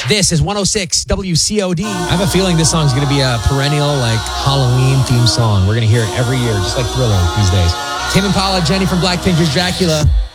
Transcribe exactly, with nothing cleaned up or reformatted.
This is one oh six W C O D. I have a feeling this song's going to be a perennial, like, Halloween theme song. We're going to hear it every year, just like Thriller these days. Tame Impala, Jenny from Blackpink, here's Dracula.